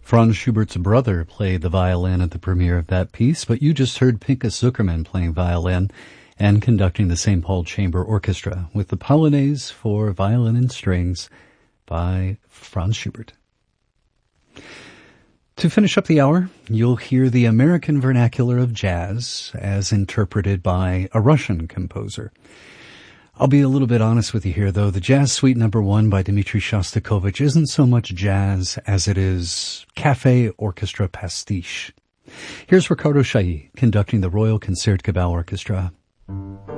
Franz Schubert's brother played the violin at the premiere of that piece, but you just heard Pinchas Zukerman playing violin and conducting the St. Paul Chamber Orchestra with the Polonaise for violin and strings by Franz Schubert. To finish up the hour, you'll hear the American vernacular of jazz as interpreted by a Russian composer. I'll be a little bit honest with you here, though. The Jazz Suite No. 1 by Dmitri Shostakovich isn't so much jazz as it is cafe orchestra pastiche. Here's Ricardo Chailly conducting the Royal Concertgebouw Orchestra.